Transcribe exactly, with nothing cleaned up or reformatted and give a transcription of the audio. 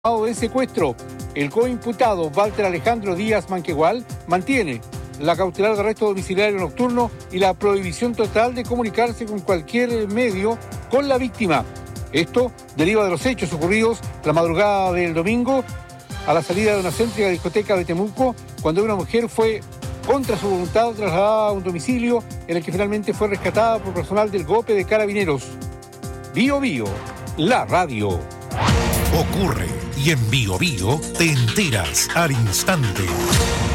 de secuestro. El coimputado Walter Alejandro Díaz Manquegual mantiene la cautelar de arresto domiciliario nocturno y la prohibición total de comunicarse con cualquier medio con la víctima. Esto deriva de los hechos ocurridos la madrugada del domingo a la salida de una céntrica discoteca de Temuco, cuando una mujer fue contra su voluntad trasladada a un domicilio en el que finalmente fue rescatada por personal del GOPE de Carabineros. Bio Bio, la radio. Ocurre y en Bio Bio te enteras al instante.